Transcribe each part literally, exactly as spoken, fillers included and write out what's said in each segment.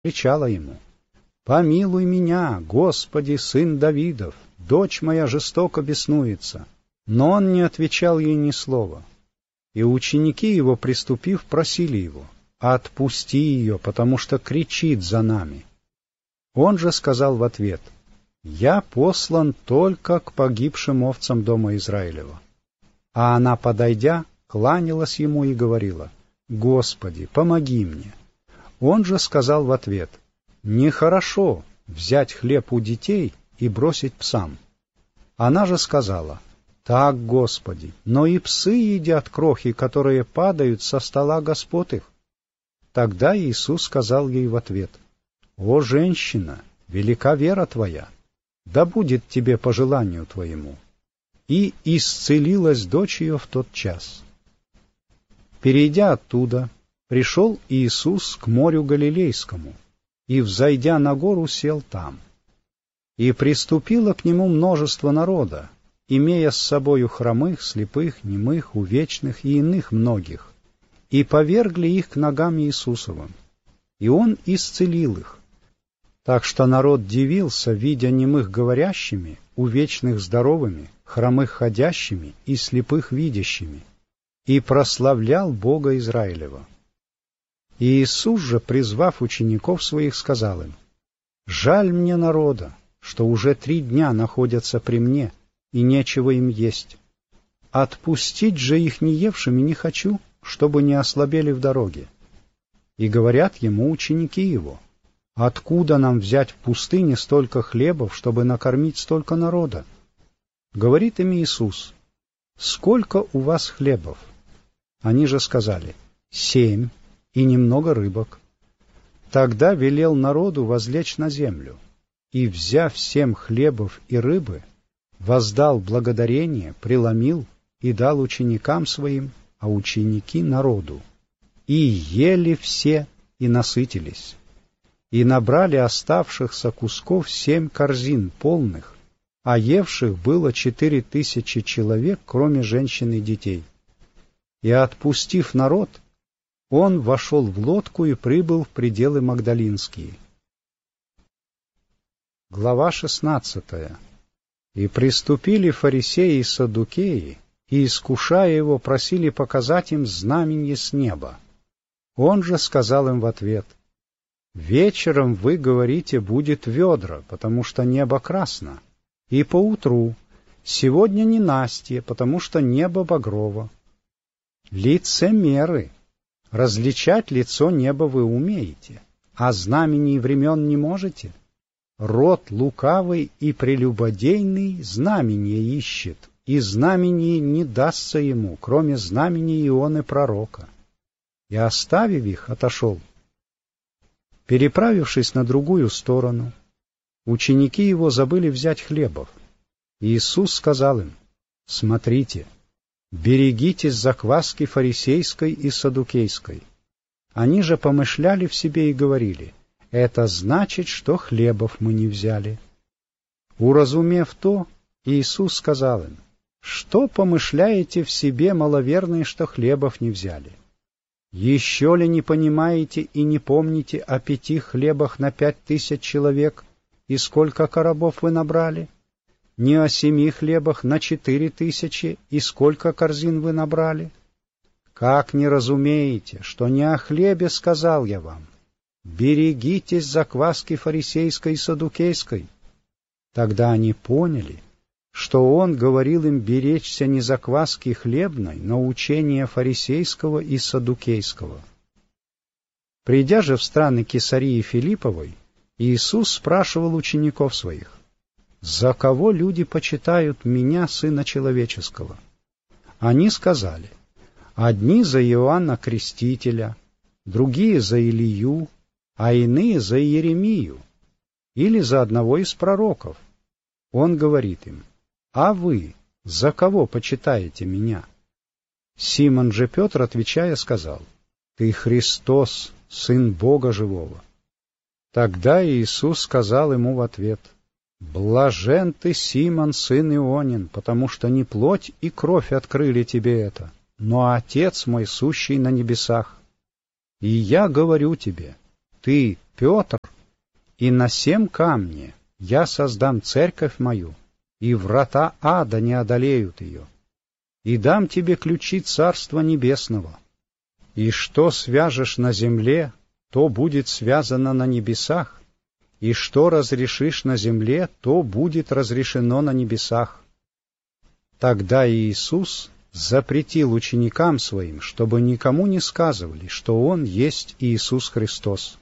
кричала ему: «Помилуй меня, Господи, сын Давидов, дочь моя жестоко беснуется». Но он не отвечал ей ни слова. И ученики его, приступив, просили его: «Отпусти ее, потому что кричит за нами». Он же сказал в ответ: «Я послан только к погибшим овцам дома Израилева». А она, подойдя, кланялась ему и говорила: «Господи, помоги мне». Он же сказал в ответ: «Нехорошо взять хлеб у детей и бросить псам». Она же сказала: «Так, Господи, но и псы едят крохи, которые падают со стола господ их». Тогда Иисус сказал ей в ответ: «О, женщина, велика вера твоя, да будет тебе по желанию твоему». И исцелилась дочь ее в тот час. Перейдя оттуда, пришел Иисус к морю Галилейскому, и, взойдя на гору, сел там. И приступило к нему множество народа, имея с собою хромых, слепых, немых, увечных и иных многих, и повергли их к ногам Иисусовым, и Он исцелил их. Так что народ дивился, видя немых говорящими, увечных здоровыми, хромых ходящими и слепых видящими, и прославлял Бога Израилева. И Иисус же, призвав учеников своих, сказал им: «Жаль мне народа, что уже три дня находятся при мне, и нечего им есть. Отпустить же их не евшими не хочу, чтобы не ослабели в дороге». И говорят ему ученики его: «Откуда нам взять в пустыне столько хлебов, чтобы накормить столько народа?» Говорит им Иисус: «Сколько у вас хлебов?» Они же сказали: «Семь, и немного рыбок». Тогда велел народу возлечь на землю, и, взяв семь хлебов и рыбы, воздал благодарение, преломил и дал ученикам своим, а ученики народу. И ели все, и насытились. И набрали оставшихся кусков семь корзин полных, а евших было четыре тысячи человек, кроме женщин и детей. И, отпустив народ, он вошел в лодку и прибыл в пределы Магдалинские. Глава шестнадцатая. И приступили фарисеи и саддукеи, и, искушая его, просили показать им знаменье с неба. Он же сказал им в ответ: «Вечером вы говорите, будет ведра, потому что небо красно, и поутру: сегодня ненастье, потому что небо багрово. Лицемеры! Различать лицо неба вы умеете, а знамений времен не можете. Род лукавый и прелюбодейный знамение ищет, и знамение не дастся ему, кроме знамения Ионы пророка». И, оставив их, отошел. Переправившись на другую сторону, ученики его забыли взять хлебов. Иисус сказал им: «Смотрите, берегитесь закваски фарисейской и саддукейской». Они же помышляли в себе и говорили: «Это значит, что хлебов мы не взяли». Уразумев то, Иисус сказал им: «Что помышляете в себе, маловерные, что хлебов не взяли? Еще ли не понимаете и не помните о пяти хлебах на пять тысяч человек, и сколько коробов вы набрали? Не о семи хлебах на четыре тысячи, и сколько корзин вы набрали? Как не разумеете, что не о хлебе сказал я вам? Берегитесь закваски фарисейской и саддукейской». Тогда они поняли, что он говорил им беречься не закваски хлебной, но учения фарисейского и саддукейского. Придя же в страны Кесарии Филипповой, Иисус спрашивал учеников своих: «За кого люди почитают меня, Сына Человеческого?» Они сказали: «Одни за Иоанна Крестителя, другие за Илию, а иные за Иеремию, или за одного из пророков». Он говорит им: «А вы за кого почитаете меня?» Симон же Петр, отвечая, сказал: «Ты Христос, Сын Бога Живого». Тогда Иисус сказал ему в ответ: «Блажен ты, Симон, сын Ионин, потому что не плоть и кровь открыли тебе это, но Отец мой, сущий на небесах. И я говорю тебе: ты Петр, и на сем камне я создам церковь мою, и врата ада не одолеют ее, и дам тебе ключи Царства Небесного. И что свяжешь на земле, то будет связано на небесах, и что разрешишь на земле, то будет разрешено на небесах. Тогда Иисус запретил ученикам своим, чтобы никому не сказывали, что Он есть Иисус Христос.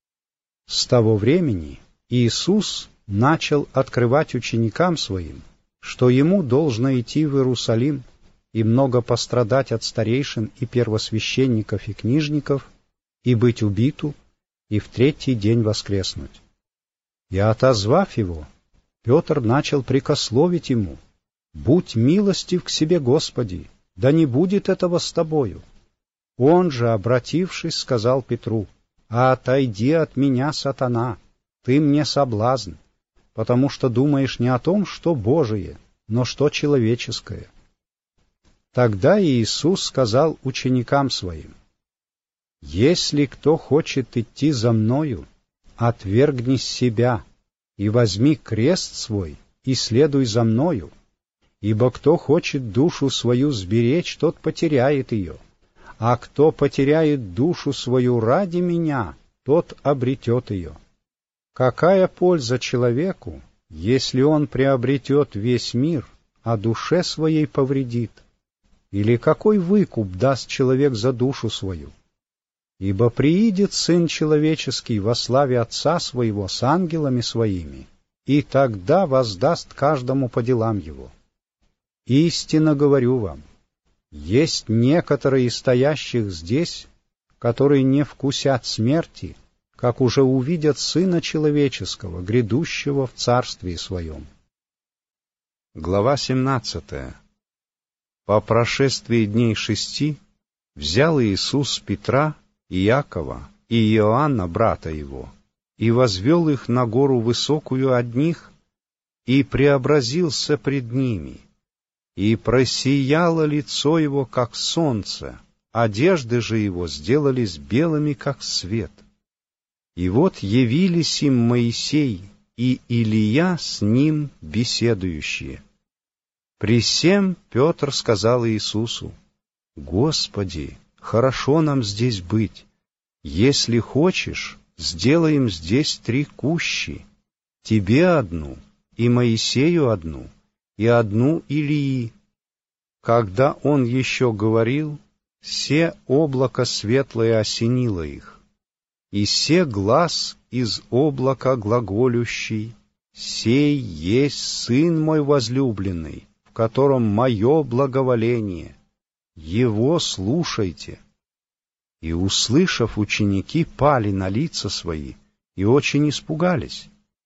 С того времени Иисус начал открывать ученикам своим, что Ему должно идти в Иерусалим и много пострадать от старейшин и первосвященников и книжников, и быть убиту, и в третий день воскреснуть. И, отозвав его, Петр начал прикословить ему: «Будь милостив к себе, Господи, да не будет этого с тобою». Он же, обратившись, сказал Петру: «Отойди от меня, сатана, ты мне соблазн, потому что думаешь не о том, что Божие, но что человеческое». Тогда Иисус сказал ученикам своим: «Если кто хочет идти за Мною, отвергни себя и возьми крест свой и следуй за Мною, ибо кто хочет душу свою сберечь, тот потеряет ее, а кто потеряет душу свою ради Меня, тот обретет ее. Какая польза человеку, если он приобретет весь мир, а душе своей повредит? Или какой выкуп даст человек за душу свою? Ибо приидет Сын Человеческий во славе Отца Своего с ангелами Своими, и тогда воздаст каждому по делам его. Истинно говорю вам, есть некоторые из стоящих здесь, которые не вкусят смерти, как уже увидят Сына Человеческого, грядущего в Царстве Своем». Глава семнадцатая. По прошествии дней шести взял Иисус Петра, Иакова и Иоанна, брата его, и возвел их на гору высокую одних, и преобразился пред ними, и просияло лицо его, как солнце, одежды же его сделались белыми, как свет. И вот явились им Моисей и Илия с ним беседующие. При сем Петр сказал Иисусу: «Господи, хорошо нам здесь быть. Если хочешь, сделаем здесь три кущи: тебе одну, и Моисею одну, и одну Илии». Когда он еще говорил, се облако светлое осенило их, и се глас из облака глаголющий: «Сей есть Сын мой возлюбленный, в котором мое благоволение. Его слушайте». И, услышав, ученики пали на лица свои и очень испугались.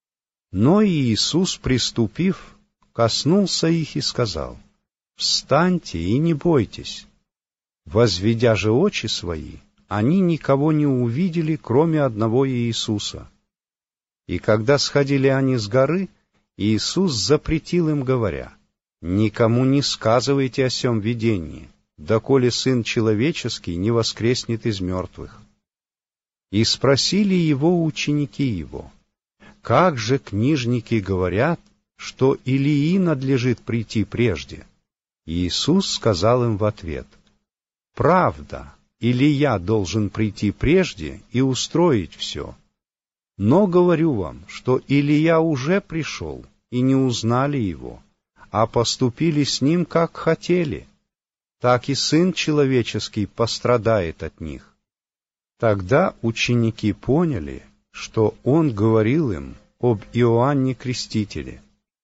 Но Иисус, приступив, коснулся их и сказал: «Встаньте и не бойтесь». Возведя же очи свои, они никого не увидели, кроме одного Иисуса. И когда сходили они с горы, Иисус запретил им, говоря: «Никому не сказывайте о сем видении, доколе Сын Человеческий не воскреснет из мертвых». И спросили его ученики его: «Как же книжники говорят, что Илии надлежит прийти прежде?» Иисус сказал им в ответ: «Правда, Илия должен прийти прежде и устроить все. Но говорю вам, что Илия уже пришел, и не узнали его, а поступили с ним, как хотели. Так и Сын Человеческий пострадает от них». Тогда ученики поняли, что Он говорил им об Иоанне Крестителе.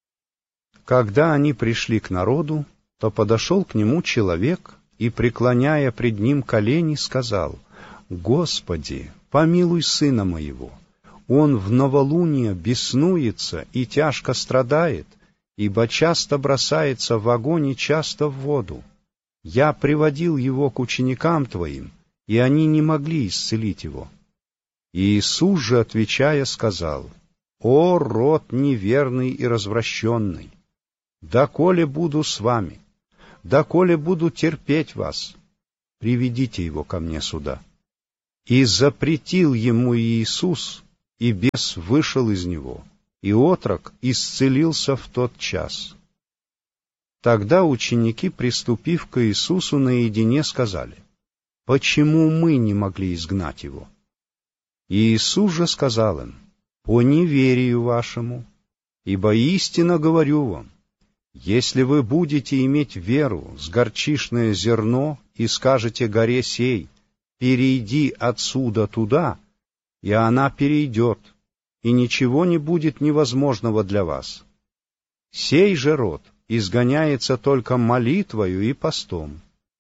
Когда они пришли к народу, то подошел к нему человек и, преклоняя пред ним колени, сказал: «Господи, помилуй сына моего. Он в новолуние беснуется и тяжко страдает, ибо часто бросается в огонь и часто в воду. Я приводил его к ученикам твоим, и они не могли исцелить его». Иисус же, отвечая, сказал: «О, род неверный и развращенный! Доколе буду с вами? Доколе буду терпеть вас? Приведите его ко мне сюда». И запретил ему Иисус, и бес вышел из него, и отрок исцелился в тот час. Тогда ученики, приступив к Иисусу наедине, сказали: «Почему мы не могли изгнать его?» И Иисус же сказал им: «По неверию вашему, ибо истинно говорю вам, если вы будете иметь веру с горчишное зерно и скажете горе сей: перейди отсюда туда, и она перейдет, и ничего не будет невозможного для вас. Сей же род изгоняется только молитвою и постом».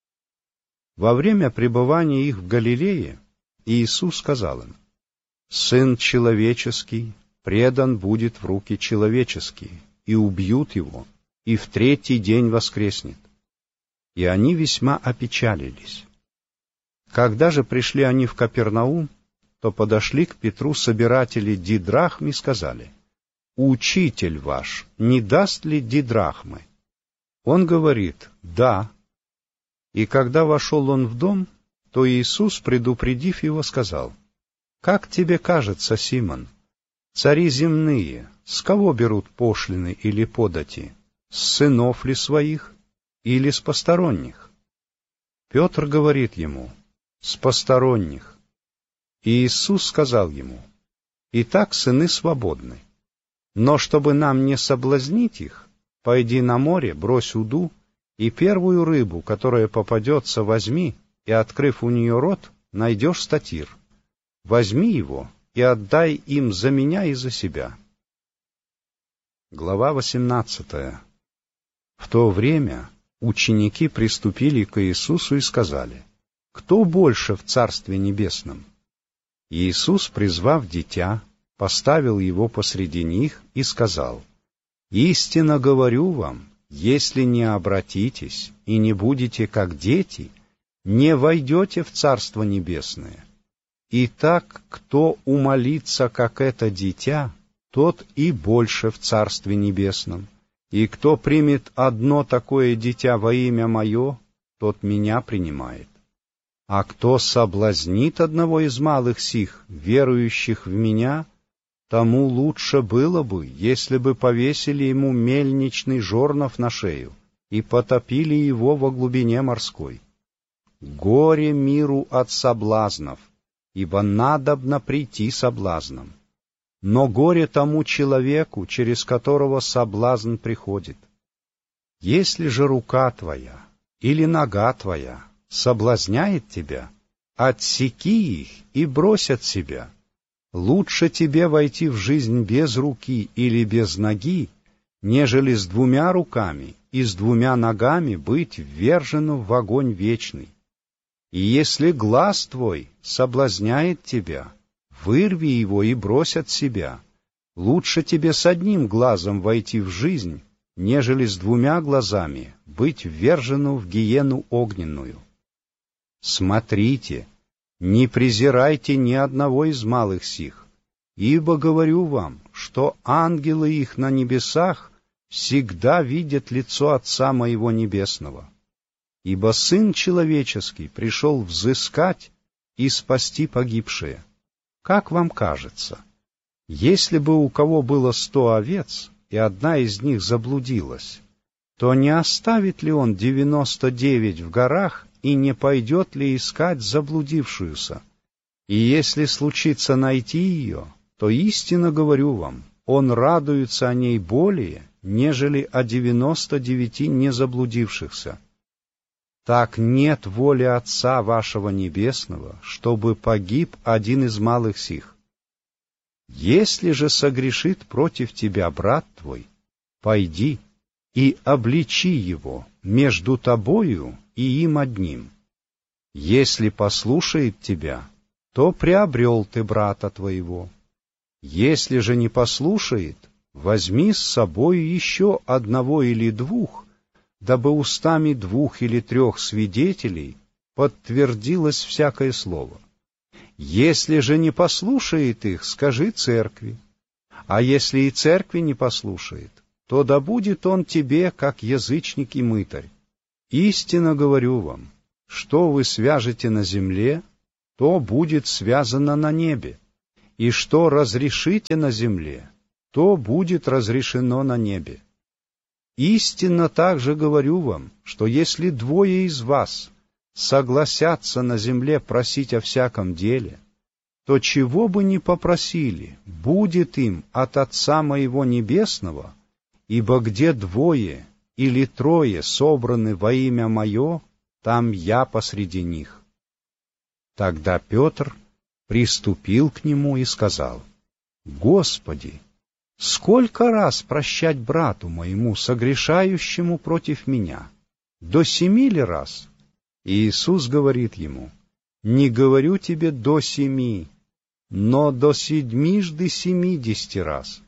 Во время пребывания их в Галилее Иисус сказал им: «Сын человеческий предан будет в руки человеческие, и убьют его, и в третий день воскреснет». И они весьма опечалились. Когда же пришли они в Капернаум, то подошли к Петру собиратели дидрахм и сказали: «Учитель ваш не даст ли дидрахмы?» Он говорит: «Да». И когда вошел он в дом, то Иисус, предупредив его, сказал: «Как тебе кажется, Симон, цари земные с кого берут пошлины или подати? С сынов ли своих или с посторонних?» Петр говорит ему: «С посторонних». И Иисус сказал ему: «Итак, сыны свободны. Но чтобы нам не соблазнить их, пойди на море, брось уду, и первую рыбу, которая попадется, возьми, и, открыв у нее рот, найдешь статир. Возьми его и отдай им за меня и за себя». Глава восемнадцатая. В то время ученики приступили к Иисусу и сказали: «Кто больше в Царстве Небесном?» Иисус, призвав дитя, поставил его посреди них и сказал: «Истинно говорю вам, если не обратитесь и не будете как дети, не войдете в Царство Небесное. Итак, кто умолится, как это дитя, тот и больше в Царстве Небесном. И кто примет одно такое дитя во имя Мое, тот Меня принимает. А кто соблазнит одного из малых сих, верующих в Меня, тому лучше было бы, если бы повесили ему мельничный жорнов на шею и потопили его во глубине морской. Горе миру от соблазнов, ибо надобно прийти соблазном. Но горе тому человеку, через которого соблазн приходит. Если же рука твоя или нога твоя соблазняет тебя, отсеки их и брось от себя. Лучше тебе войти в жизнь без руки или без ноги, нежели с двумя руками и с двумя ногами быть вверженным в огонь вечный. И если глаз твой соблазняет тебя, вырви его и брось от себя. Лучше тебе с одним глазом войти в жизнь, нежели с двумя глазами быть вверженным в гиену огненную. Смотрите, не презирайте ни одного из малых сих, ибо говорю вам, что ангелы их на небесах всегда видят лицо Отца Моего Небесного. Ибо Сын Человеческий пришел взыскать и спасти погибшие. Как вам кажется, если бы у кого было сто овец, и одна из них заблудилась, то не оставит ли он девяносто девять в горах и не пойдет ли искать заблудившуюся? И если случится найти ее, то истинно говорю вам, он радуется о ней более, нежели о девяносто девяти незаблудившихся. Так нет воли Отца вашего Небесного, чтобы погиб один из малых сих. Если же согрешит против тебя брат твой, пойди и обличи его между тобою и им одним. Если послушает тебя, то приобрел ты брата твоего. Если же не послушает, возьми с собой еще одного или двух, дабы устами двух или трех свидетелей подтвердилось всякое слово. Если же не послушает их, скажи церкви. А если и церкви не послушает, то да будет он тебе, как язычник и мытарь. Истинно говорю вам, что вы свяжете на земле, то будет связано на небе, и что разрешите на земле, то будет разрешено на небе. Истинно также говорю вам, что если двое из вас согласятся на земле просить о всяком деле, то чего бы ни попросили, будет им от Отца Моего Небесного, ибо где двое или трое собраны во имя Мое, там Я посреди них». Тогда Петр приступил к нему и сказал: «Господи, сколько раз прощать брату моему, согрешающему против меня? До семи ли раз?» И Иисус говорит ему: «Не говорю тебе до семи, но до седьмижды семидесяти раз.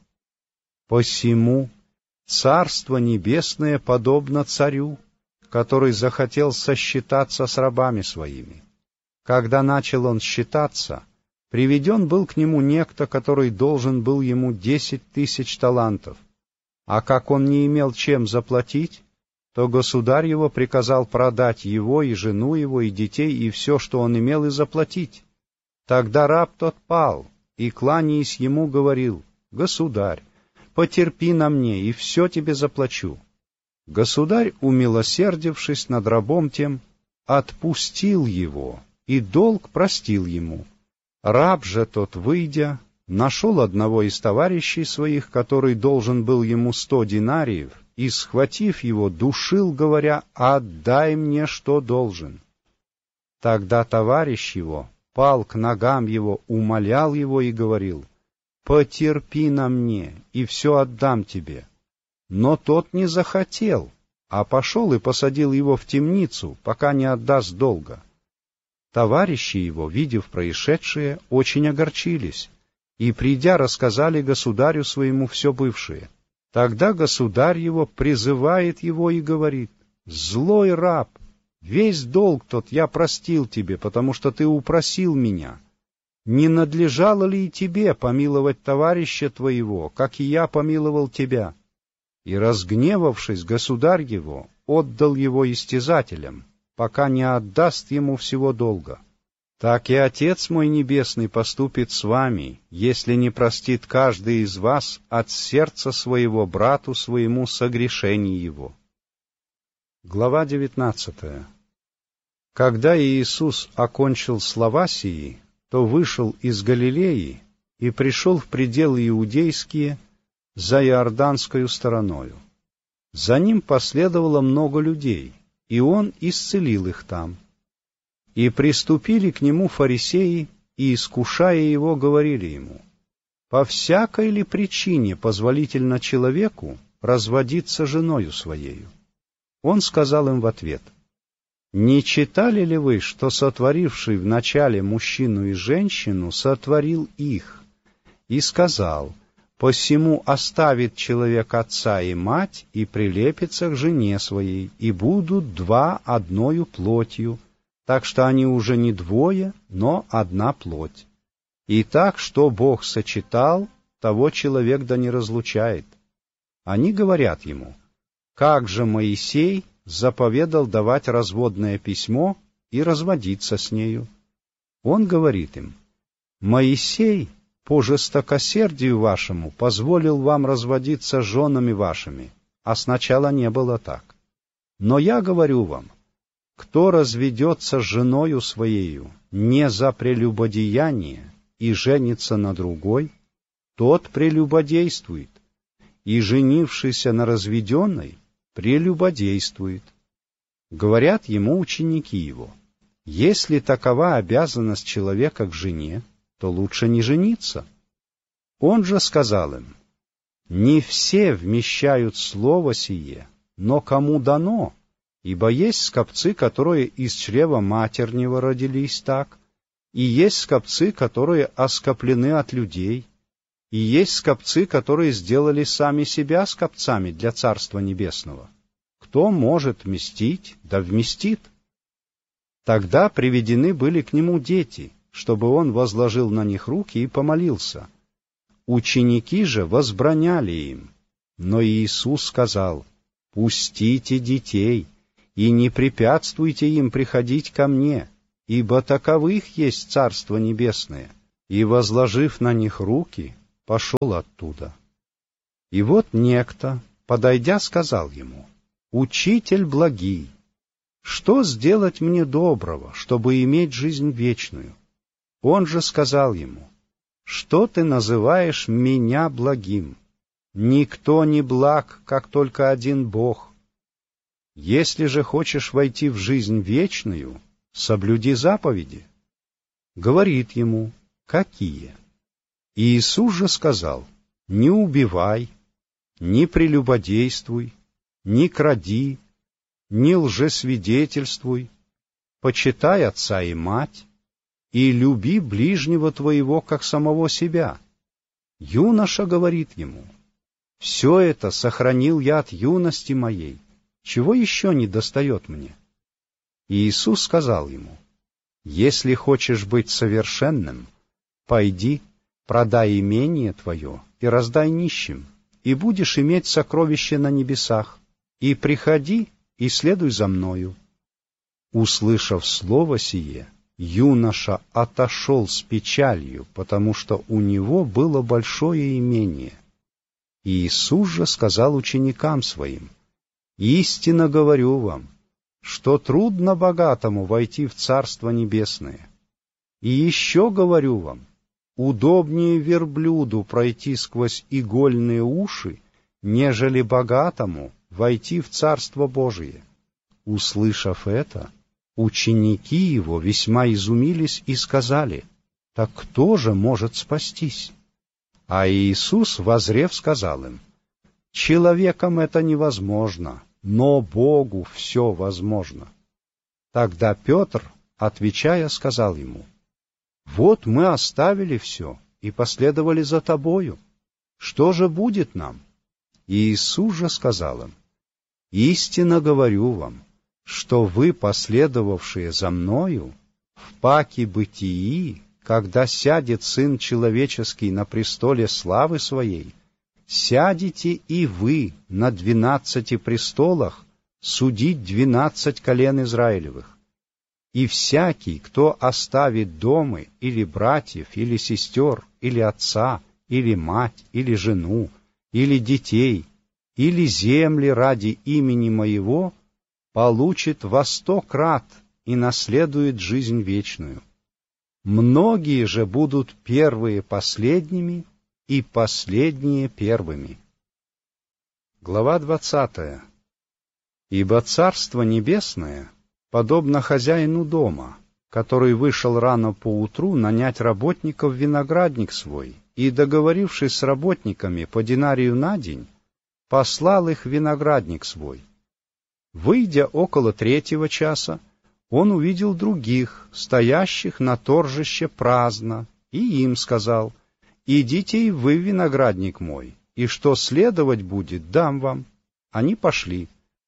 Посему Царство Небесное подобно царю, который захотел сосчитаться с рабами своими. Когда начал он считаться, приведен был к нему некто, который должен был ему десять тысяч талантов. А как он не имел чем заплатить, то государь его приказал продать его и жену его, и детей, и все, что он имел, и заплатить. Тогда раб тот пал, и, кланяясь ему, говорил: «Государь, потерпи на мне, и все тебе заплачу». Государь, умилосердившись над рабом тем, отпустил его, и долг простил ему. Раб же тот, выйдя, нашел одного из товарищей своих, который должен был ему сто динариев, и, схватив его, душил, говоря: «Отдай мне, что должен». Тогда товарищ его пал к ногам его, умолял его и говорил: «Потерпи на мне, и все отдам тебе». Но тот не захотел, а пошел и посадил его в темницу, пока не отдаст долга. Товарищи его, видев происшедшее, очень огорчились, и, придя, рассказали государю своему все бывшее. Тогда государь его призывает его и говорит: «Злой раб, весь долг тот я простил тебе, потому что ты упросил меня. Не надлежало ли и тебе помиловать товарища твоего, как и я помиловал тебя?» И, разгневавшись, государь его отдал его истязателям, пока не отдаст ему всего долга. Так и Отец мой Небесный поступит с вами, если не простит каждый из вас от сердца своего брату своему согрешение его». Глава девятнадцатая. Когда Иисус окончил слова сии, то вышел из Галилеи и пришел в пределы иудейские за Иорданскою стороною. За ним последовало много людей, и он исцелил их там. И приступили к нему фарисеи, и, искушая его, говорили ему: «По всякой ли причине позволительно человеку разводиться женою своею?» Он сказал им в ответ: «Не читали ли вы, что сотворивший вначале мужчину и женщину сотворил их, и сказал: посему оставит человек отца и мать, и прилепится к жене своей, и будут два одною плотью, так что они уже не двое, но одна плоть. И так, что Бог сочетал, того человек да не разлучает». Они говорят ему: «Как же Моисей заповедал давать разводное письмо и разводиться с нею?» Он говорит им: «Моисей по жестокосердию вашему позволил вам разводиться с женами вашими, а сначала не было так. Но я говорю вам, кто разведется с женою своею не за прелюбодеяние и женится на другой, тот прелюбодействует, и женившийся на разведенной прелюбодействует». Говорят ему ученики его: «Если такова обязанность человека к жене, то лучше не жениться». Он же сказал им: «Не все вмещают слово сие, но кому дано, ибо есть скопцы, которые из чрева матернего родились так, и есть скопцы, которые оскоплены от людей, и есть скопцы, которые сделали сами себя скопцами для Царства Небесного. Кто может вместить, да вместит». Тогда приведены были к нему дети, чтобы он возложил на них руки и помолился. Ученики же возбраняли им. Но Иисус сказал: «Пустите детей, и не препятствуйте им приходить ко мне, ибо таковых есть Царство Небесное. и, возложив на них руки, пошел оттуда. И вот некто, подойдя, сказал ему: «Учитель благий, что сделать мне доброго, чтобы иметь жизнь вечную?» Он же сказал ему: «Что ты называешь меня благим? Никто не благ, как только один Бог. Если же хочешь войти в жизнь вечную, соблюди заповеди». Говорит ему: «Какие?» И Иисус же сказал: «Не убивай, не прелюбодействуй, не кради, не лжесвидетельствуй, почитай отца и мать, и люби ближнего твоего, как самого себя». Юноша говорит ему: «Все это сохранил я от юности моей, чего еще не достает мне?» И Иисус сказал ему: «Если хочешь быть совершенным, пойди, продай имение твое и раздай нищим, и будешь иметь сокровище на небесах, и приходи, и следуй за мною». Услышав слово сие, юноша отошел с печалью, потому что у него было большое имение. И Иисус же сказал ученикам своим: «Истинно говорю вам, что трудно богатому войти в Царство Небесное. И еще говорю вам, удобнее верблюду пройти сквозь игольные уши, нежели богатому войти в Царство Божие». Услышав это, ученики его весьма изумились и сказали: «Так кто же может спастись?» А Иисус, воззрев, сказал им: «Человеком это невозможно, но Богу все возможно». Тогда Петр, отвечая, сказал ему: «Вот мы оставили все и последовали за тобою. Что же будет нам?» И Иисус же сказал им: «Истинно говорю вам, что вы, последовавшие за мною, в паке бытии, когда сядет Сын Человеческий на престоле славы Своей, сядете и вы на двенадцати престолах судить двенадцать колен Израилевых. И всякий, кто оставит дома или братьев, или сестер, или отца, или мать, или жену, или детей, или земли ради имени Моего, получит во сто крат и наследует жизнь вечную. Многие же будут первые последними, и последние первыми». Глава двадцатая. «Ибо Царство Небесное подобно хозяину дома, который вышел рано поутру нанять работников в виноградник свой, и, договорившись с работниками по динарию на день, послал их в виноградник свой. Выйдя около третьего часа, он увидел других, стоящих на торжище праздно, и им сказал: «Идите и вы в виноградник мой, и что следовать будет, дам вам». Они пошли.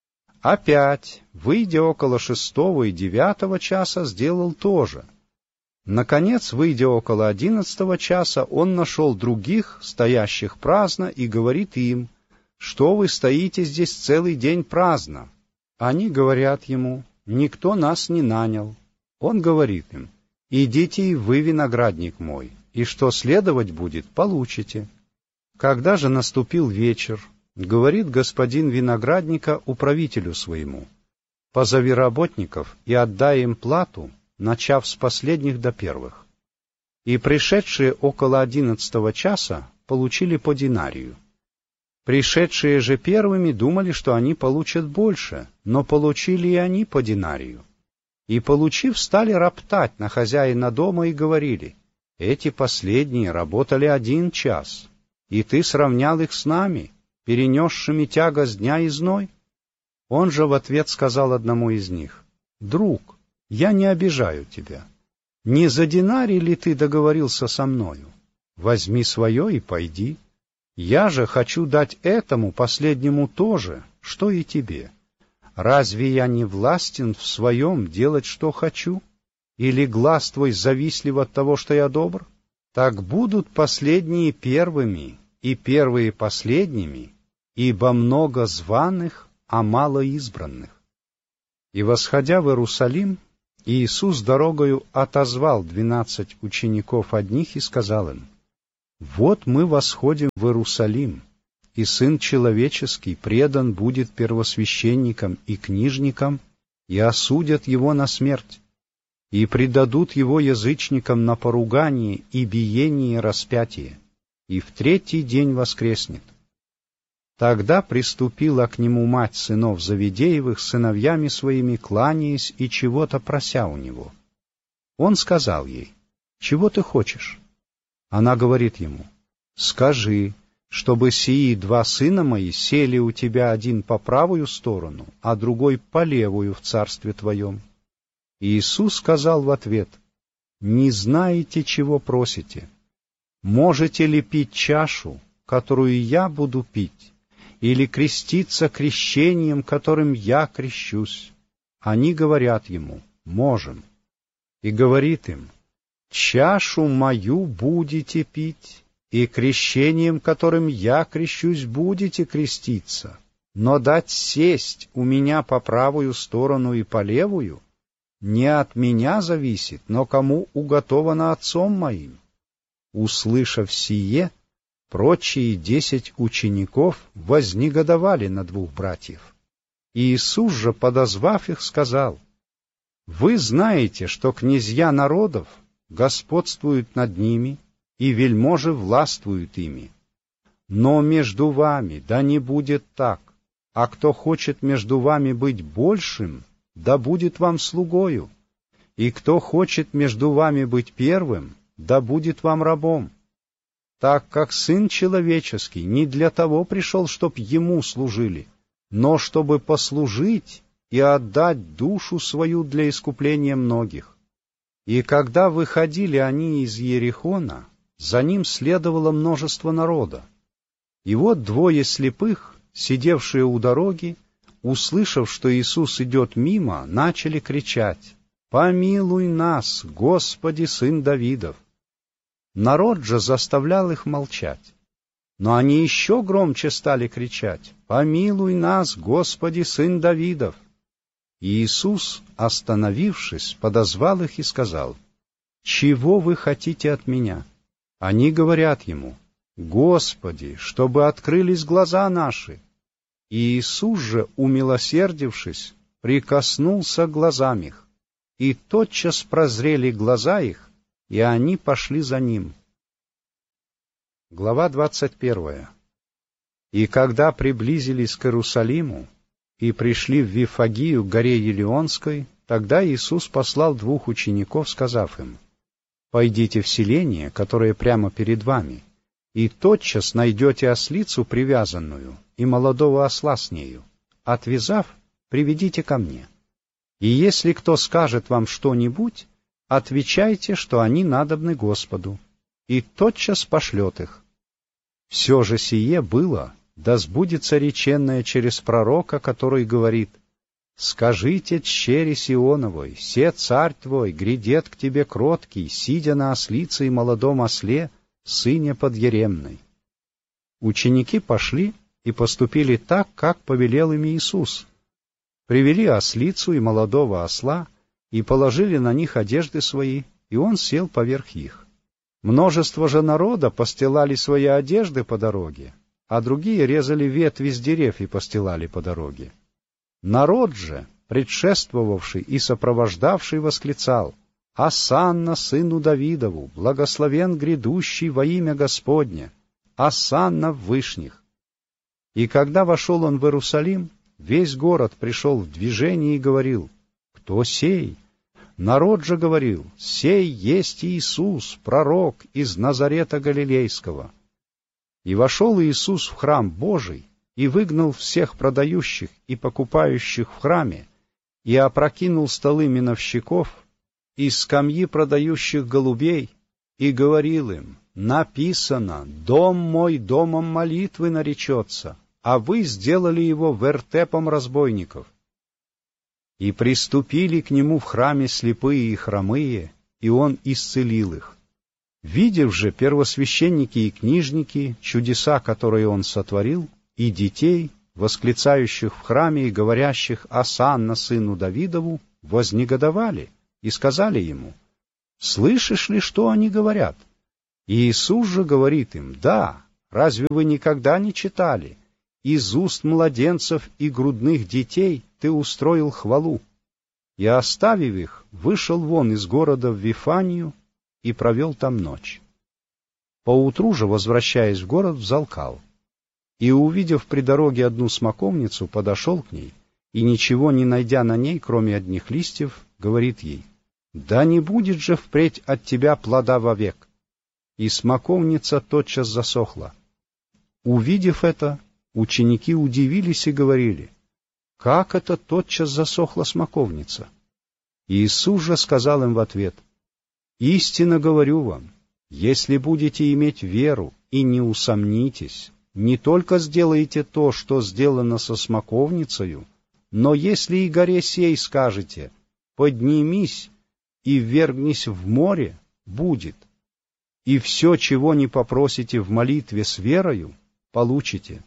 Опять, выйдя около шестого и девятого часа, сделал то же. Наконец, выйдя около одиннадцатого часа, он нашел других, стоящих праздно, и говорит им: «Что вы стоите здесь целый день праздно?» Они говорят ему: «Никто нас не нанял». Он говорит им: «Идите и вы в виноградник мой, и что следовать будет, получите». Когда же наступил вечер, говорит господин виноградника управителю своему: «Позови работников и отдай им плату, начав с последних до первых». И пришедшие около одиннадцатого часа получили по динарию. Пришедшие же первыми думали, что они получат больше, но получили и они по динарию. И, получив, стали роптать на хозяина дома и говорили: «Эти последние работали один час, и ты сравнял их с нами, перенесшими тягость дня и зной?» Он же в ответ сказал одному из них: «Друг, я не обижаю тебя. Не за динарий ли ты договорился со мною? Возьми свое и пойди. Я же хочу дать этому последнему то же, что и тебе. Разве я не властен в своем делать, что хочу? Или глаз твой завистлив от того, что я добр? Так будут последние первыми, и первые последними, ибо много званых, а мало избранных». И, восходя в Иерусалим, И Иисус дорогою отозвал двенадцать учеников одних и сказал им: «Вот мы восходим в Иерусалим, и Сын Человеческий предан будет первосвященникам и книжникам, и осудят его на смерть, и предадут его язычникам на поругание и биение и распятие, и в третий день воскреснет». Тогда приступила к нему мать сынов Завидеевых с сыновьями своими, кланяясь и чего-то прося у него. Он сказал ей: «Чего ты хочешь?» Она говорит ему: «Скажи, чтобы сии два сына мои сели у тебя, один по правую сторону, а другой по левую в царстве твоем». И Иисус сказал в ответ: «Не знаете, чего просите. Можете ли пить чашу, которую я буду пить, или креститься крещением, которым я крещусь?» Они говорят ему: «Можем». И говорит им: «Чашу мою будете пить, и крещением, которым я крещусь, будете креститься, но дать сесть у меня по правую сторону и по левую не от меня зависит, но кому уготовано Отцом моим». Услышав сие, прочие десять учеников вознегодовали на двух братьев. И Иисус же, подозвав их, сказал: «Вы знаете, что князья народов господствуют над ними, и вельможи властвуют ими. Но между вами да не будет так, а кто хочет между вами быть большим, да будет вам слугою, и кто хочет между вами быть первым, да будет вам рабом. Так как Сын Человеческий не для того пришел, чтоб Ему служили, но чтобы послужить и отдать душу свою для искупления многих». И когда выходили они из Иерихона, за ним следовало множество народа. И вот двое слепых, сидевшие у дороги, услышав, что Иисус идет мимо, начали кричать: «Помилуй нас, Господи, Сын Давидов!» Народ же заставлял их молчать. Но они еще громче стали кричать: «Помилуй нас, Господи, Сын Давидов!» И Иисус, остановившись, подозвал их и сказал: «Чего вы хотите от меня?» Они говорят ему: «Господи, чтобы открылись глаза наши». И Иисус же, умилосердившись, прикоснулся к глазам их, и тотчас прозрели глаза их, и они пошли за ним. Глава двадцать первая. И когда приблизились к Иерусалиму и пришли в Вифагию, к горе Елеонской, тогда Иисус послал двух учеников, сказав им: «Пойдите в селение, которое прямо перед вами, и тотчас найдете ослицу привязанную и молодого осла с нею. Отвязав, приведите ко мне. И если кто скажет вам что-нибудь, отвечайте, что они надобны Господу, и тотчас пошлет их. Все же сие было, да сбудется реченное через пророка, который говорит: «Скажите тщери Сионовой, се царь твой грядет к тебе кроткий, сидя на ослице и молодом осле, сыне подъеремной». Ученики пошли и поступили так, как повелел им Иисус. Привели ослицу и молодого осла, и положили на них одежды свои, и он сел поверх их. Множество же народа постилали свои одежды по дороге, а другие резали ветви с дерев и постилали по дороге. Народ же, предшествовавший и сопровождавший, восклицал: «Осанна сыну Давидову, благословен грядущий во имя Господне, осанна в вышних». И когда вошел он в Иерусалим, весь город пришел в движение и говорил: «Кто сей?» Народ же говорил: «Сей есть Иисус, пророк из Назарета Галилейского». И вошел Иисус в храм Божий, и выгнал всех продающих и покупающих в храме, и опрокинул столы миновщиков и скамьи продающих голубей, и говорил им: «Написано: дом мой домом молитвы наречется, а вы сделали его вертепом разбойников». И приступили к нему в храме слепые и хромые, и он исцелил их. Видев же первосвященники и книжники чудеса, которые он сотворил, и детей, восклицающих в храме и говорящих: «Осанна сыну Давидову», вознегодовали и сказали ему: «Слышишь ли, что они говорят?» И Иисус же говорит им: «Да, разве вы никогда не читали? Из уст младенцев и грудных детей ты устроил хвалу». И, оставив их, вышел вон из города в Вифанию и провел там ночь. Поутру же, возвращаясь в город, взалкал. И, увидев при дороге одну смоковницу, подошел к ней, и, ничего не найдя на ней, кроме одних листьев, говорит ей: «Да не будет же впредь от тебя плода вовек». И смоковница тотчас засохла. Увидев это, ученики удивились и говорили: «Как это тотчас засохла смоковница?» И Иисус же сказал им в ответ: «Истинно говорю вам, если будете иметь веру и не усомнитесь, не только сделаете то, что сделано со смоковницею, но если и горе сей скажете: поднимись и ввергнись в море, будет. И все, чего не попросите в молитве с верою, получите».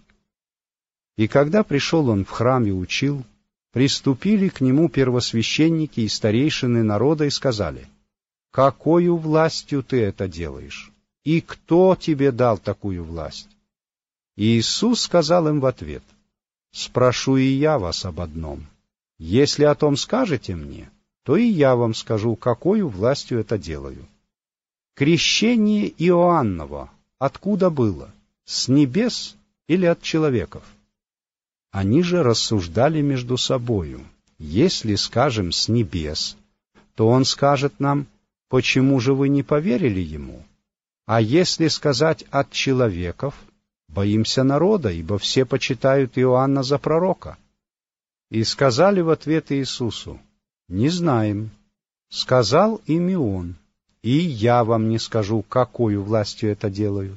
И когда пришел он в храм и учил, приступили к нему первосвященники и старейшины народа и сказали: «Какою властью ты это делаешь? И кто тебе дал такую власть?» И Иисус сказал им в ответ: «Спрошу и я вас об одном. Если о том скажете мне, то и я вам скажу, какою властью это делаю. Крещение Иоанново откуда было? С небес или от человеков?» Они же рассуждали между собою: если скажем «с небес», то он скажет нам: «Почему же вы не поверили ему?» А если сказать «от человеков», боимся народа, ибо все почитают Иоанна за пророка. И сказали в ответ Иисусу: «Не знаем». Сказал им и он: «И я вам не скажу, какою властью это делаю».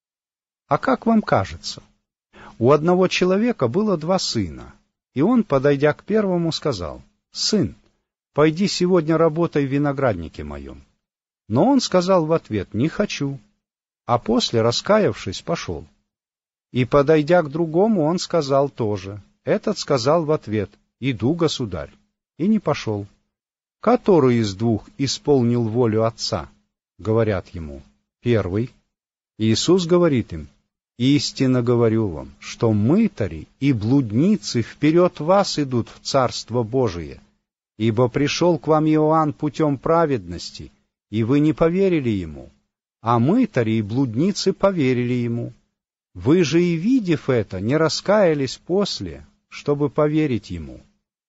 А как вам кажется? У одного человека было два сына, и он, подойдя к первому, сказал: «Сын, пойди сегодня работай в винограднике моем». Но он сказал в ответ: «Не хочу», а после, раскаявшись, пошел. И, подойдя к другому, он сказал тоже. Этот сказал в ответ: «Иду, государь», и не пошел. «Который из двух исполнил волю отца?» Говорят ему: «Первый». Иисус говорит им: «Истинно говорю вам, что мытари и блудницы вперед вас идут в Царство Божие, ибо пришел к вам Иоанн путем праведности, и вы не поверили ему, а мытари и блудницы поверили ему. Вы же и, видев это, не раскаялись после, чтобы поверить ему».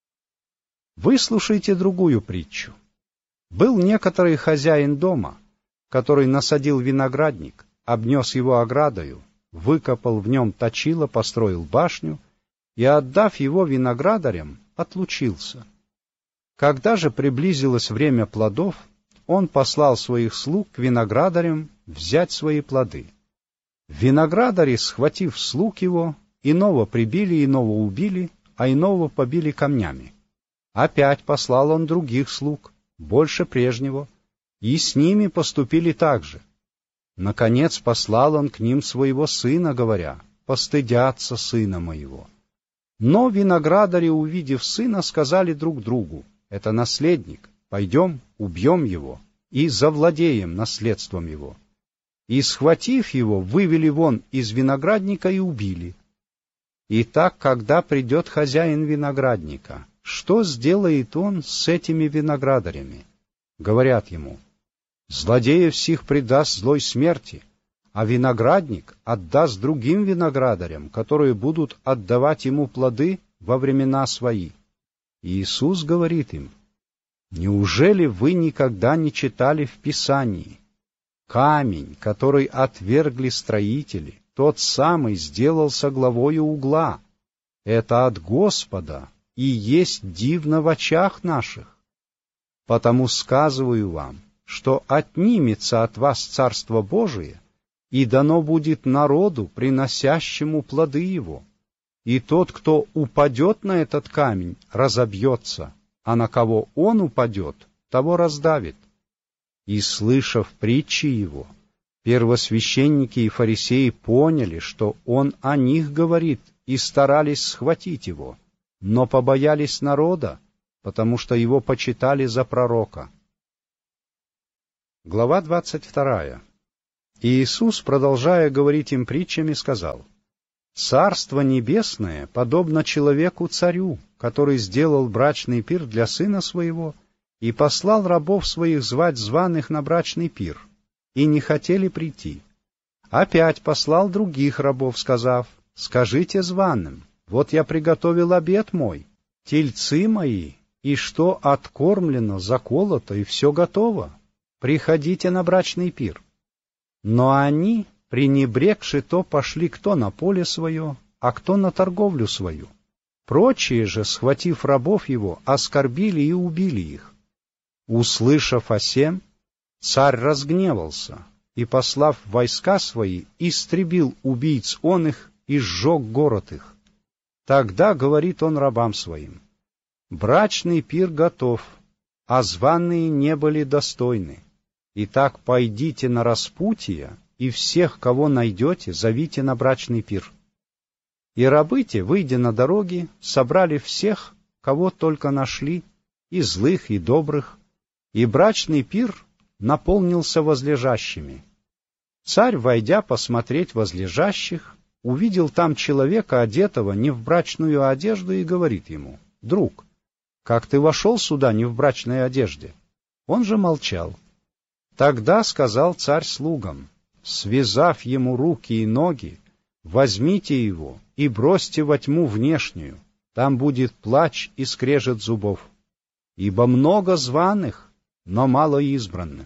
Выслушайте другую притчу. Был некоторый хозяин дома, который насадил виноградник, обнес его оградою, выкопал в нем точило, построил башню и, отдав его виноградарям, отлучился. Когда же приблизилось время плодов, он послал своих слуг к виноградарям взять свои плоды. Виноградари, схватив слуг его, иного прибили, иного убили, а иного побили камнями. Опять послал он других слуг, больше прежнего, и с ними поступили так же. Наконец послал он к ним своего сына, говоря: «Постыдятся сына моего». Но виноградари, увидев сына, сказали друг другу: «Это наследник, пойдем, убьем его и завладеем наследством его». И, схватив его, вывели вон из виноградника и убили. Итак, когда придет хозяин виноградника, что сделает он с этими виноградарями? Говорят ему: «Злодеев сих предаст злой смерти, а виноградник отдаст другим виноградарям, которые будут отдавать ему плоды во времена свои». И Иисус говорит им: «Неужели вы никогда не читали в Писании: камень, который отвергли строители, тот самый сделался главою угла? Это от Господа, и есть дивно в очах наших. Потому сказываю вам, что отнимется от вас Царство Божие, и дано будет народу, приносящему плоды его. И тот, кто упадет на этот камень, разобьется, а на кого он упадет, того раздавит». И, слышав притчи его, первосвященники и фарисеи поняли, что он о них говорит, и старались схватить его, но побоялись народа, потому что его почитали за пророка. Глава двадцать вторая. И Иисус, продолжая говорить им притчами, сказал: «Царство небесное подобно человеку-царю, который сделал брачный пир для сына своего и послал рабов своих звать званых на брачный пир, и не хотели прийти. Опять послал других рабов, сказав: скажите званым, вот я приготовил обед мой, тельцы мои, и что откормлено, заколото, и все готово. Приходите на брачный пир». Но они, пренебрегши то, пошли кто на поле свое, а кто на торговлю свою. Прочие же, схватив рабов его, оскорбили и убили их. Услышав о сем, царь разгневался и, послав войска свои, истребил убийц он их и сжег город их. Тогда говорит он рабам своим: «Брачный пир готов, а званые не были достойны. Итак, пойдите на распутье, и всех, кого найдете, зовите на брачный пир». И рабы те, выйдя на дороги, собрали всех, кого только нашли, и злых, и добрых, и брачный пир наполнился возлежащими. Царь, войдя посмотреть возлежащих, увидел там человека, одетого не в брачную одежду, и говорит ему: «Друг, как ты вошел сюда не в брачной одежде?» Он же молчал. Тогда сказал царь слугам: связав ему руки и ноги, возьмите его и бросьте во тьму внешнюю, там будет плач и скрежет зубов, ибо много званых, но мало избранных.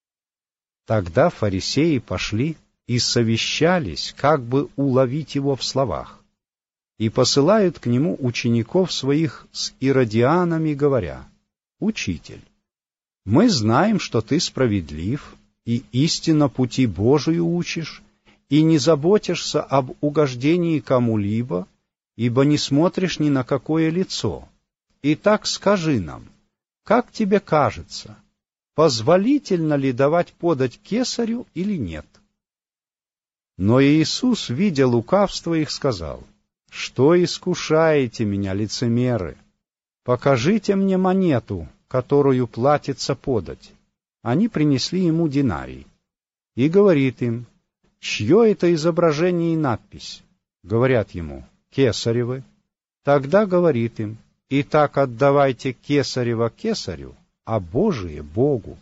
Тогда фарисеи пошли и совещались, как бы уловить его в словах, и посылают к нему учеников своих с иродианами, говоря: «Учитель, мы знаем, что ты справедлив и истинно пути Божию учишь, и не заботишься об угождении кому-либо, ибо не смотришь ни на какое лицо. Итак, скажи нам, как тебе кажется, позволительно ли давать подать кесарю или нет?» Но Иисус, видя лукавство их, сказал: «Что искушаете меня, лицемеры? Покажите мне монету, которую платится подать». Они принесли ему динарий. И говорит им: «Чье это изображение и надпись?» Говорят ему: «Кесаревы». Тогда говорит им: «Итак, отдавайте кесарева кесарю, а Божие Богу».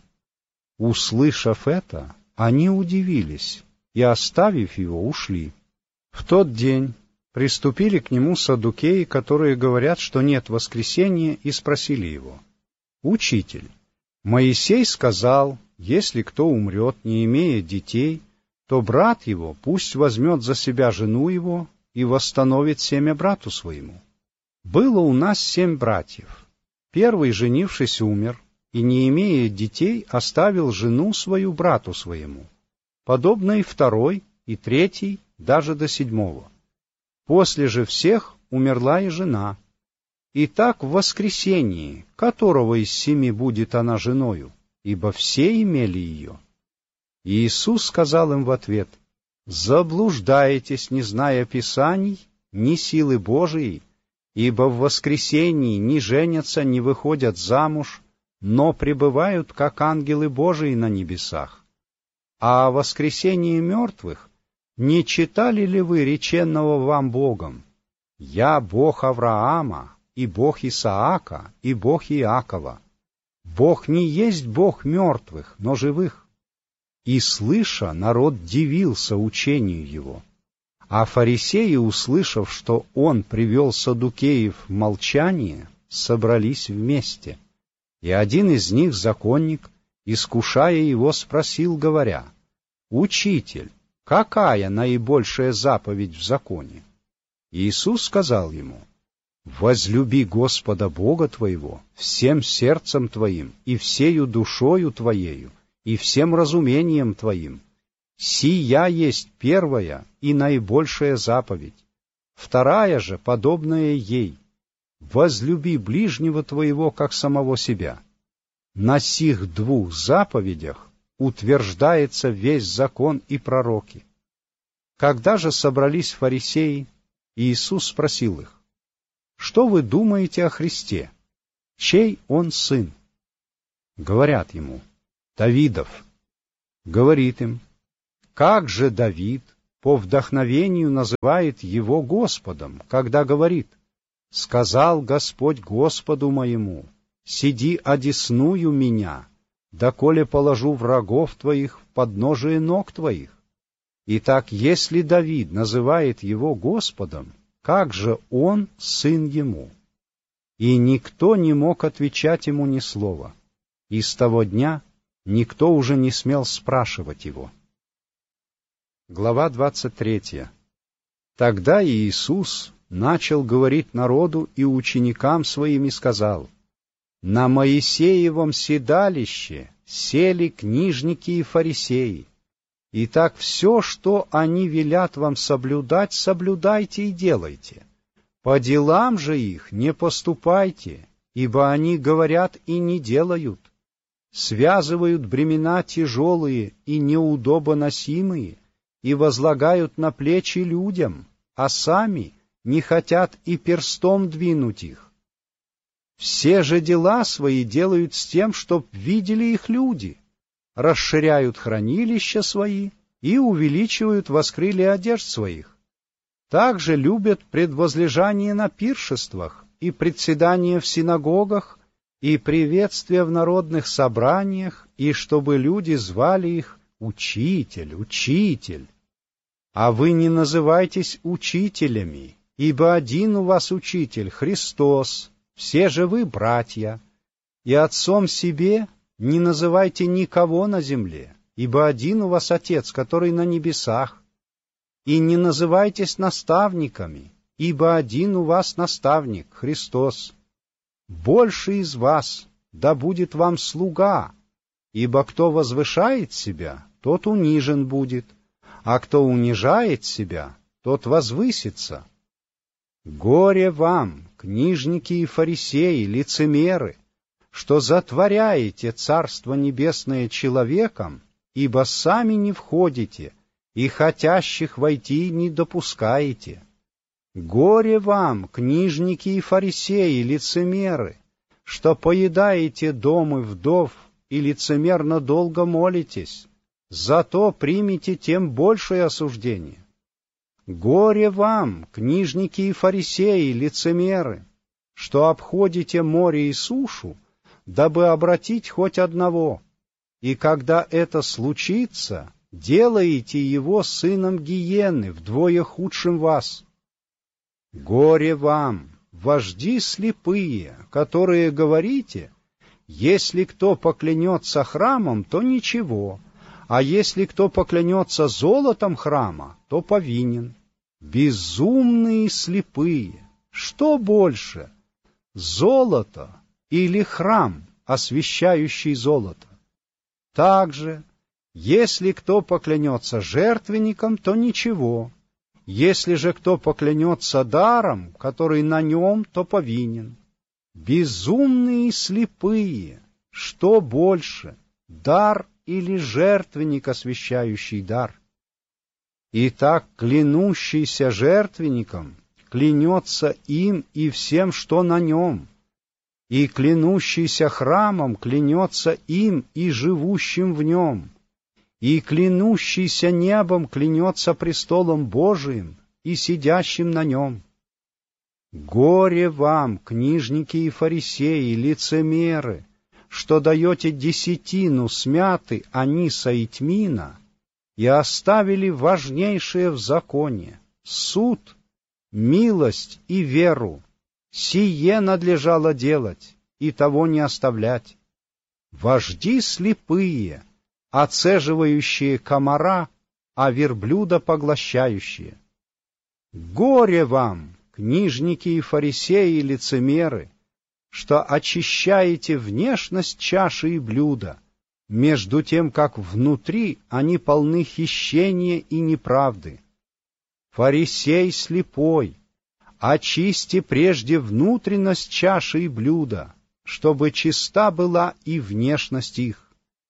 Услышав это, они удивились и, оставив его, ушли. В тот день приступили к нему саддукеи, которые говорят, что нет воскресения, и спросили его: «Учитель, Моисей сказал, если кто умрет, не имея детей, то брат его пусть возьмет за себя жену его и восстановит семя брату своему. Было у нас семь братьев. Первый, женившись, умер, и, не имея детей, оставил жену свою брату своему. Подобно и второй, и третий, даже до седьмого. После же всех умерла и жена. Итак, в воскресении, которого из семи будет она женою, ибо все имели ее?» И Иисус сказал им в ответ: «Заблуждаетесь, не зная Писаний, ни силы Божией, ибо в воскресении ни женятся, ни выходят замуж, но пребывают, как ангелы Божии на небесах. А о воскресении мертвых не читали ли вы реченного вам Богом: «Я Бог Авраама, и Бог Исаака, и Бог Иакова»? Бог не есть Бог мертвых, но живых». И, слыша, народ дивился учению его. А фарисеи, услышав, что он привел саддукеев в молчание, собрались вместе. И один из них, законник, искушая его, спросил, говоря: «Учитель, какая наибольшая заповедь в законе?» Иисус сказал ему: «Возлюби Господа Бога твоего всем сердцем твоим, и всею душою твоею, и всем разумением твоим. Сия есть первая и наибольшая заповедь. Вторая же, подобная ей: возлюби ближнего твоего, как самого себя. На сих двух заповедях утверждается весь закон и пророки». Когда же собрались фарисеи, Иисус спросил их: «Что вы думаете о Христе? Чей он сын?» Говорят ему: «Давидов». говорит им: как же Давид по вдохновению называет его Господом, когда говорит: «Сказал Господь Господу моему: сиди одесную меня, доколе положу врагов твоих в подножие ног твоих». Итак, если Давид называет его Господом, как же он сын ему? И никто не мог отвечать ему ни слова. И с того дня никто уже не смел спрашивать его. Глава двадцать третья. Тогда Иисус начал говорить народу и ученикам своим и сказал: «На Моисеевом седалище сели книжники и фарисеи. Итак, все, что они велят вам соблюдать, соблюдайте и делайте. По делам же их не поступайте, ибо они говорят и не делают. Связывают бремена тяжелые и неудобоносимые и возлагают на плечи людям, а сами не хотят и перстом двинуть их. Все же дела свои делают с тем, чтоб видели их люди, расширяют хранилища свои и увеличивают воскрыли одежд своих. Также любят предвозлежание на пиршествах и председание в синагогах и приветствия в народных собраниях, и чтобы люди звали их «Учитель, Учитель». А вы не называйтесь учителями, ибо один у вас Учитель, Христос, все же вы братья, и отцом себе не называйте никого на земле, ибо один у вас Отец, который на небесах. И не называйтесь наставниками, ибо один у вас наставник, Христос. Больше из вас да будет вам слуга, ибо кто возвышает себя, тот унижен будет, а кто унижает себя, тот возвысится. Горе вам, книжники и фарисеи, лицемеры, что затворяете Царство Небесное человеком, ибо сами не входите, и хотящих войти не допускаете. Горе вам, книжники и фарисеи, лицемеры, что поедаете домы вдов и лицемерно долго молитесь, зато примите тем большее осуждение. Горе вам, книжники и фарисеи, лицемеры, что обходите море и сушу, дабы обратить хоть одного, и когда это случится, делаете его сыном гиены, вдвое худшим вас. Горе вам, вожди слепые, которые говорите: если кто поклянется храмом, то ничего, а если кто поклянется золотом храма, то повинен. Безумные слепые, что больше, золото или храм, освящающий золото? Также, если кто поклянется жертвенником, то ничего, если же кто поклянется даром, который на нем, то повинен. Безумные слепые, что больше, дар или жертвенник, освящающий дар? Итак, клянущийся жертвенником клянется им и всем, что на нем, и клянущийся храмом клянется им и живущим в нем, и клянущийся небом клянется престолом Божиим и сидящим на нем. Горе вам, книжники и фарисеи, лицемеры, что даете десятину смяты аниса и тмина, и оставили важнейшее в законе — суд, милость и веру. Сие надлежало делать, и того не оставлять. Вожди слепые, оцеживающие комара, а верблюда поглощающие. Горе вам, книжники и фарисеи, лицемеры, что очищаете внешность чаши и блюда, между тем, как внутри они полны хищения и неправды. Фарисей слепой, очисти прежде внутренность чаши и блюда, чтобы чиста была и внешность их.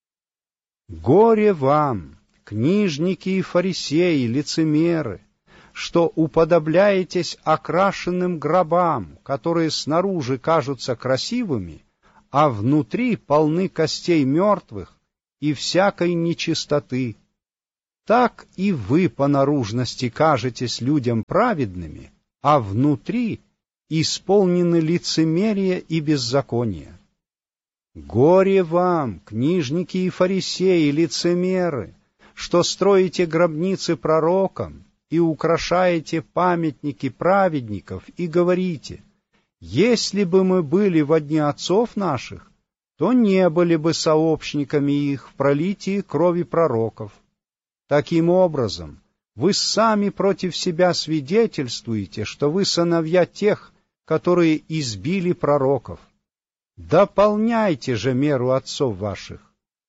Горе вам, книжники и фарисеи, лицемеры, что уподобляетесь окрашенным гробам, которые снаружи кажутся красивыми, а внутри полны костей мертвых и всякой нечистоты. Так и вы по наружности кажетесь людям праведными, а внутри исполнены лицемерия и беззакония. Горе вам, книжники и фарисеи, лицемеры, что строите гробницы пророкам и украшаете памятники праведников и говорите: если бы мы были во дни отцов наших, то не были бы сообщниками их в пролитии крови пророков. Таким образом, вы сами против себя свидетельствуете, что вы сыновья тех, которые избили пророков. Дополняйте же меру отцов ваших.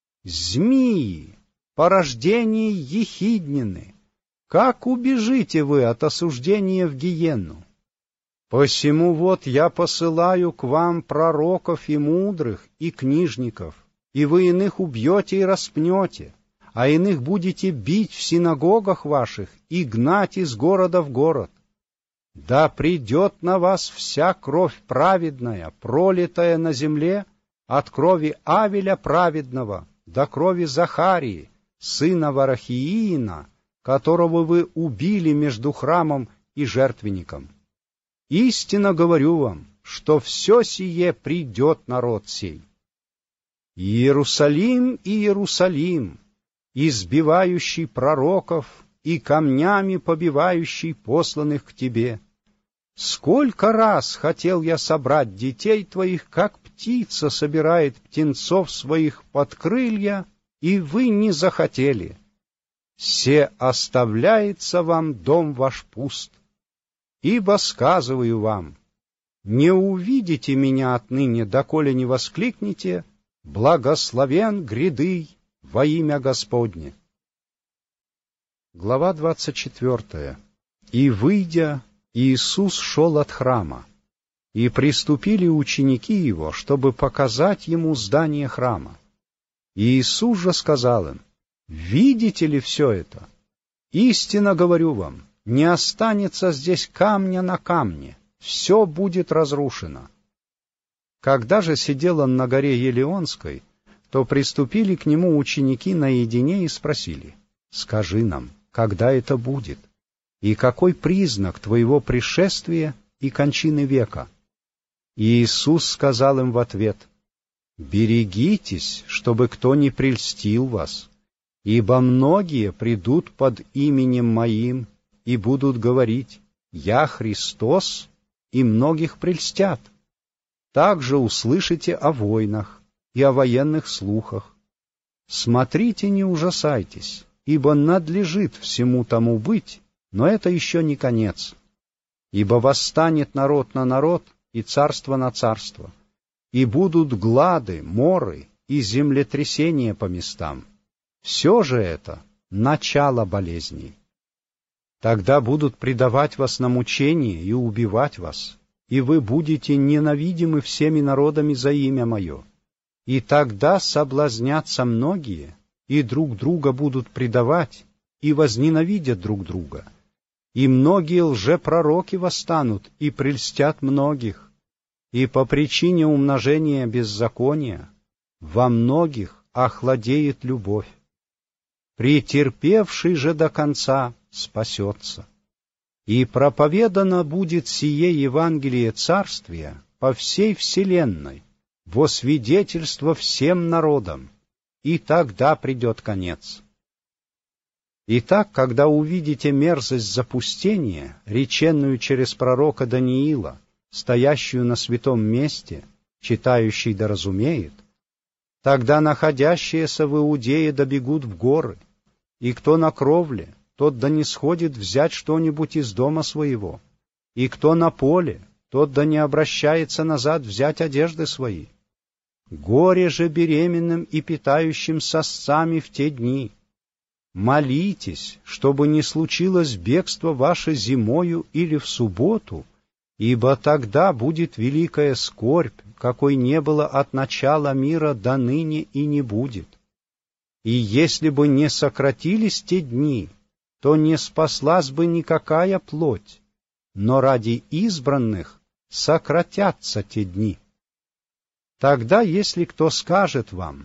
Змеи, порождение ехиднины, как убежите вы от осуждения в гиенну? Посему вот я посылаю к вам пророков и мудрых, и книжников, и вы иных убьете и распнете, а иных будете бить в синагогах ваших и гнать из города в город. Да придет на вас вся кровь праведная, пролитая на земле, от крови Авеля праведного до крови Захарии, сына Варахиина, которого вы убили между храмом и жертвенником. Истинно говорю вам, что все сие придет народ сей. Иерусалим, Иерусалим, избивающий пророков и камнями побивающий посланных к тебе, сколько раз хотел я собрать детей твоих, как птица собирает птенцов своих под крылья, и вы не захотели. Се оставляется вам дом ваш пуст. Ибо сказываю вам, не увидите меня отныне, доколе не воскликнете: благословен грядый во имя Господне. Глава двадцать четвертая. И, выйдя, Иисус шел от храма, и приступили ученики его, чтобы показать ему здание храма. И Иисус же сказал им: видите ли все это? Истинно говорю вам, не останется здесь камня на камне, все будет разрушено. Когда же сидел он на горе Елеонской, то приступили к нему ученики наедине и спросили: скажи нам, когда это будет, и какой признак твоего пришествия и кончины века? И Иисус сказал им в ответ: берегитесь, чтобы кто не прельстил вас, ибо многие придут под именем Моим и будут говорить: «Я Христос», и многих прельстят. Также услышите о войнах и о военных слухах. Смотрите, не ужасайтесь, ибо надлежит всему тому быть, но это еще не конец. Ибо восстанет народ на народ и царство на царство, и будут глады, моры и землетрясения по местам. Все же это начало болезней. Тогда будут предавать вас на мучение и убивать вас, и вы будете ненавидимы всеми народами за имя Мое. И тогда соблазнятся многие, и друг друга будут предавать, и возненавидят друг друга. И многие лжепророки восстанут и прельстят многих, и по причине умножения беззакония во многих охладеет любовь. Претерпевший же до конца спасется. И проповедано будет сие Евангелие Царствия по всей вселенной, во свидетельство всем народам, и тогда придет конец. Итак, когда увидите мерзость запустения, реченную через пророка Даниила, стоящую на святом месте, читающий да разумеет, тогда находящиеся в Иудее добегут в горы, и кто на кровле, тот да не сходит взять что-нибудь из дома своего, и кто на поле, тот да не обращается назад взять одежды свои. Горе же беременным и питающим сосцами в те дни. Молитесь, чтобы не случилось бегство ваше зимою или в субботу, ибо тогда будет великая скорбь, какой не было от начала мира до ныне и не будет. И если бы не сократились те дни, то не спаслась бы никакая плоть, но ради избранных сократятся те дни. Тогда, если кто скажет вам: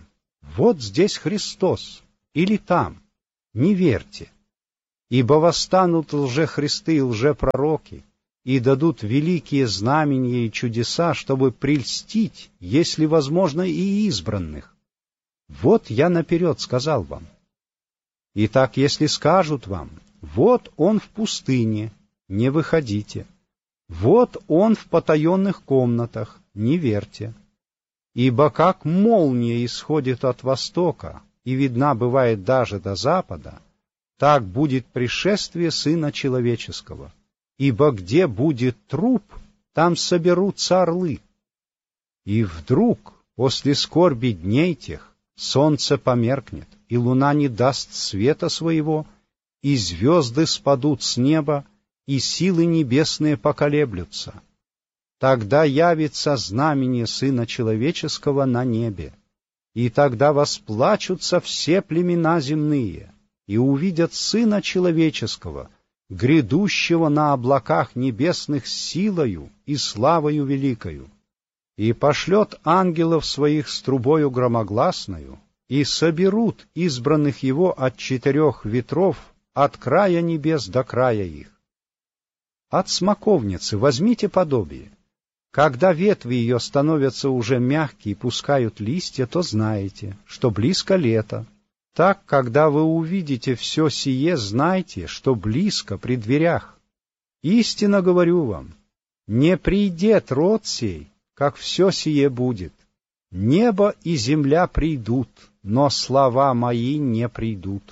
вот здесь Христос, или там, не верьте. Ибо восстанут лжехристы и лжепророки, и дадут великие знамения и чудеса, чтобы прельстить, если возможно, и избранных. Вот я наперед сказал вам. Итак, если скажут вам, вот он в пустыне, не выходите. Вот он в потаенных комнатах, не верьте. Ибо как молния исходит от востока и видна бывает даже до запада, так будет пришествие Сына Человеческого. Ибо где будет труп, там соберутся орлы. И вдруг, после скорби дней тех, солнце померкнет, и луна не даст света своего, и звезды спадут с неба, и силы небесные поколеблются. Тогда явится знамение Сына Человеческого на небе, и тогда восплачутся все племена земные, и увидят Сына Человеческого, грядущего на облаках небесных силою и славою великою, и пошлет ангелов своих с трубою громогласною, и соберут избранных его от четырех ветров, от края небес до края их. От смоковницы возьмите подобие. Когда ветви ее становятся уже мягкие и пускают листья, то знаете, что близко лето. Так, когда вы увидите все сие, знайте, что близко при дверях. Истинно говорю вам, не придет род сей, как все сие будет. Небо и земля придут, но слова мои не придут.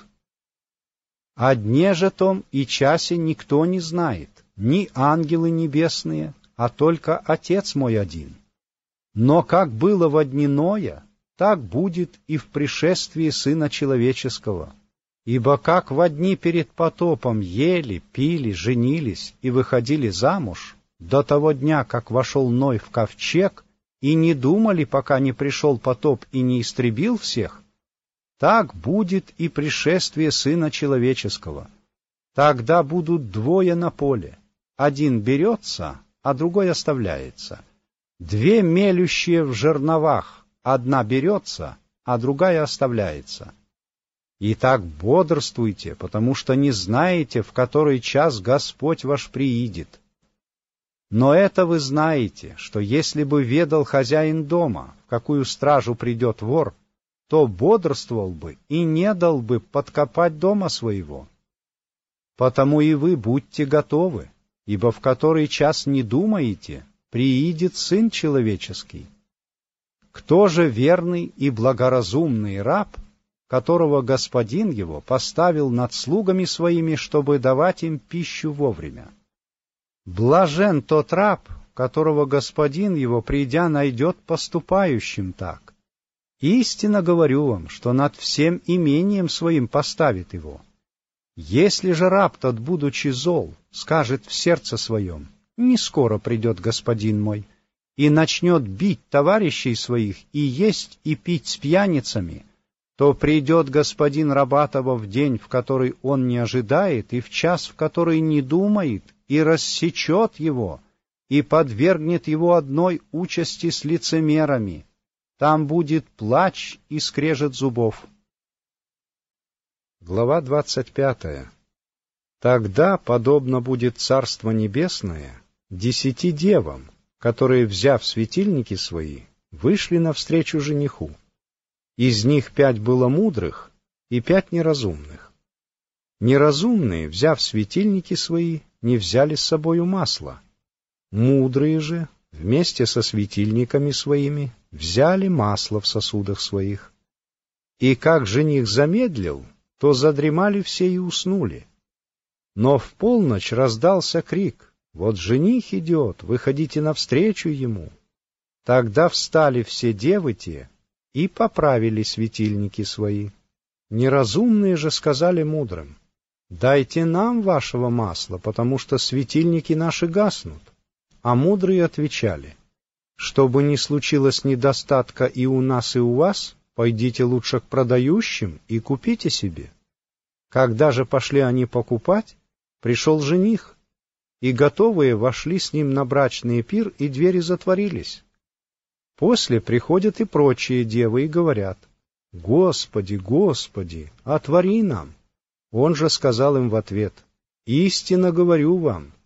О дне же том и часе никто не знает, ни ангелы небесные, а только Отец мой один. Но как было во дни Ноя, так будет и в пришествии Сына Человеческого. Ибо как во дни перед потопом ели, пили, женились и выходили замуж, до того дня, как вошел Ной в ковчег, и не думали, пока не пришел потоп и не истребил всех, так будет и пришествие Сына Человеческого. Тогда будут двое на поле, один берется, а другой оставляется. Две мелющие в жерновах, одна берется, а другая оставляется. Итак, бодрствуйте, потому что не знаете, в который час Господь ваш приидет. Но это вы знаете, что если бы ведал хозяин дома, в какую стражу придет вор, то бодрствовал бы и не дал бы подкопать дома своего. Потому и вы будьте готовы, ибо в который час не думаете, приидет Сын Человеческий. Кто же верный и благоразумный раб, которого господин его поставил над слугами своими, чтобы давать им пищу вовремя? Блажен тот раб, которого господин его, придя, найдет поступающим так. Истинно говорю вам, что над всем имением своим поставит его. Если же раб тот, будучи зол, скажет в сердце своем: «Не скоро придет господин мой», и начнет бить товарищей своих и есть и пить с пьяницами, то придет господин раба того в день, в который он не ожидает, и в час, в который не думает, и рассечет его, и подвергнет его одной участи с лицемерами. Там будет плач и скрежет зубов. Глава двадцать пятая. Тогда подобно будет Царство Небесное десяти девам, которые, взяв светильники свои, вышли навстречу жениху. Из них пять было мудрых и пять неразумных. Неразумные, взяв светильники свои, не взяли с собою масла. Мудрые же, вместе со светильниками своими, взяли масло в сосудах своих. И как жених замедлил, то задремали все и уснули. Но в полночь раздался крик: «Вот жених идет, выходите навстречу ему». Тогда встали все девы те и поправили светильники свои. Неразумные же сказали мудрым: «Дайте нам вашего масла, потому что светильники наши гаснут». А мудрые отвечали: «Чтобы не случилось недостатка и у нас, и у вас, пойдите лучше к продающим и купите себе». Когда же пошли они покупать, пришел жених, и готовые вошли с ним на брачный пир, и двери затворились. После приходят и прочие девы и говорят: «Господи, Господи, отвори нам!» Он же сказал им в ответ: «Истинно говорю вам,